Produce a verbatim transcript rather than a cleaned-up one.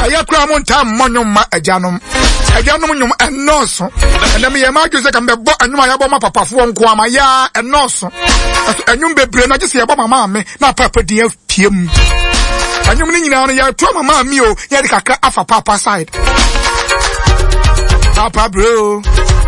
Aya kura mo ntam monyo ma agyanom. Agyanom nyom enoso. Ena me yema adwese ka mbebo anwum aya bo ma papafo nko ama ya enoso. Anwum bebre na gese yeba mama me na papa di afiem. Anwum ni nyina no ya to mama mi o ya de kakra afa papa side. Papa bro.